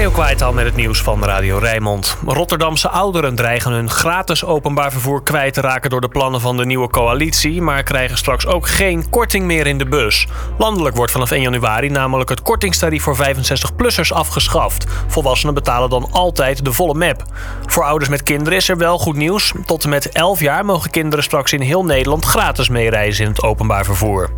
Matteo Kwaaital met het nieuws van Radio Rijnmond. Rotterdamse ouderen dreigen hun gratis openbaar vervoer kwijt te raken door de plannen van de nieuwe coalitie, maar krijgen straks ook geen korting meer in de bus. Landelijk wordt vanaf 1 januari namelijk het kortingstarief voor 65-plussers afgeschaft. Volwassenen betalen dan altijd de volle map. Voor ouders met kinderen is er wel goed nieuws. Tot en met 11 jaar mogen kinderen straks in heel Nederland gratis meereizen in het openbaar vervoer.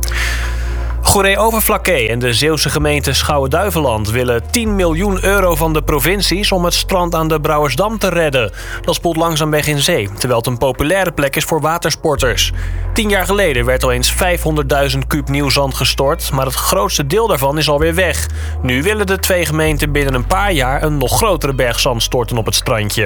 Goeree-Overflakkee en de Zeeuwse gemeente Schouwen-Duiveland willen 10 miljoen euro van de provincies om het strand aan de Brouwersdam te redden. Dat spoelt langzaam weg in zee, terwijl het een populaire plek is voor watersporters. 10 jaar geleden werd al eens 500.000 kuub nieuw zand gestort, maar het grootste deel daarvan is alweer weg. Nu willen de twee gemeenten binnen een paar jaar een nog grotere berg zand storten op het strandje.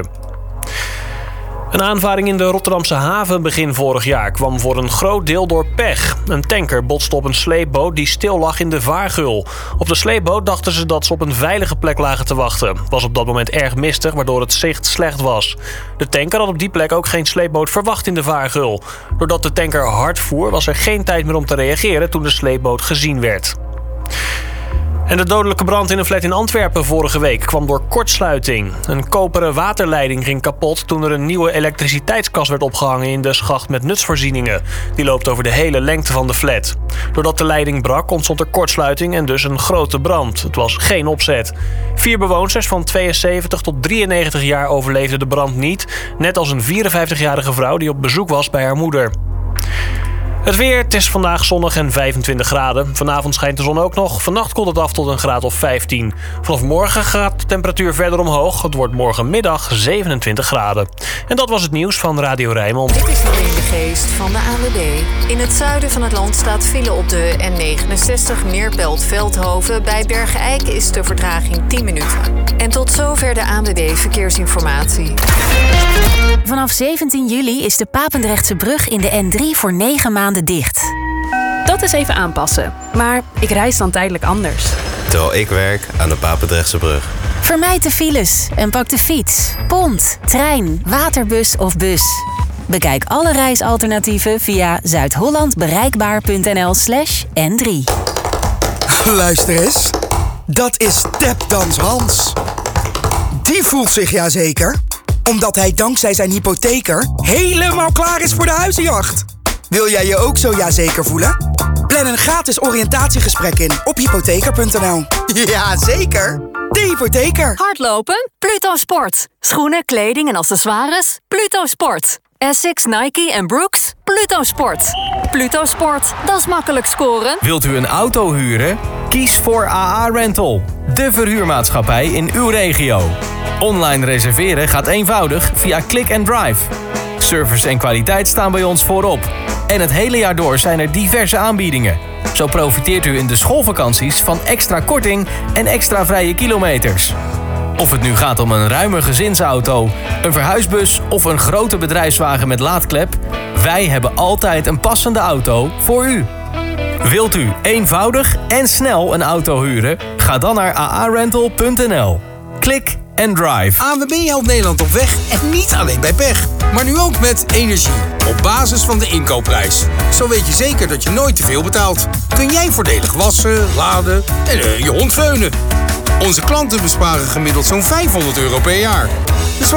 Een aanvaring in de Rotterdamse haven begin vorig jaar kwam voor een groot deel door pech. Een tanker botste op een sleepboot die stil lag in de vaargeul. Op de sleepboot dachten ze dat ze op een veilige plek lagen te wachten. Het was op dat moment erg mistig, waardoor het zicht slecht was. De tanker had op die plek ook geen sleepboot verwacht in de vaargeul. Doordat de tanker hard voer, was er geen tijd meer om te reageren toen de sleepboot gezien werd. En de dodelijke brand in een flat in Antwerpen vorige week kwam door kortsluiting. Een koperen waterleiding ging kapot toen er een nieuwe elektriciteitskast werd opgehangen in de schacht met nutsvoorzieningen. Die loopt over de hele lengte van de flat. Doordat de leiding brak ontstond er kortsluiting en dus een grote brand. Het was geen opzet. 4 bewoners van 72 tot 93 jaar overleefden de brand niet. Net als een 54-jarige vrouw die op bezoek was bij haar moeder. Het weer, het is vandaag zonnig en 25 graden. Vanavond schijnt de zon ook nog. Vannacht koelt het af tot een graad of 15. Vanaf morgen gaat de temperatuur verder omhoog. Het wordt morgenmiddag 27 graden. En dat was het nieuws van Radio Rijnmond. Dit is Marleen de Geest van de ANWB. In het zuiden van het land staat file op de N69 Meerpelt-Veldhoven. Bij Bergen-Eik is de vertraging 10 minuten. En tot zover de ANWB Verkeersinformatie. Vanaf 17 juli is de Papendrechtse brug in de N3 voor 9 maanden dicht. Dat is even aanpassen, maar ik reis dan tijdelijk anders. Terwijl ik werk aan de Papendrechtse brug. Vermijd de files en pak de fiets, pont, trein, waterbus of bus. Bekijk alle reisalternatieven via zuidhollandbereikbaar.nl/N3. Luister eens, dat is Tapdans Hans. Die voelt zich ja zeker, omdat hij dankzij zijn hypotheker helemaal klaar is voor de huizenjacht. Wil jij je ook zo jazeker voelen? Plan een gratis oriëntatiegesprek in op hypotheker.nl. Jazeker, de hypotheker. Hardlopen? Pluto Sport. Schoenen, kleding en accessoires? Pluto Sport. Essex, Nike en Brooks? Pluto Sport. Pluto Sport, dat is makkelijk scoren. Wilt u een auto huren? Kies voor AA Rental, de verhuurmaatschappij in uw regio. Online reserveren gaat eenvoudig via Click and Drive. Service en kwaliteit staan bij ons voorop. En het hele jaar door zijn er diverse aanbiedingen. Zo profiteert u in de schoolvakanties van extra korting en extra vrije kilometers. Of het nu gaat om een ruime gezinsauto, een verhuisbus of een grote bedrijfswagen met laadklep, wij hebben altijd een passende auto voor u. Wilt u eenvoudig en snel een auto huren? Ga dan naar aarental.nl. Klik en drive. ANWB helpt Nederland op weg en niet alleen bij pech. Maar nu ook met energie. Op basis van de inkoopprijs. Zo weet je zeker dat je nooit te veel betaalt. Kun jij voordelig wassen, laden en je hond veunen. Onze klanten besparen gemiddeld zo'n €500 per jaar. Dus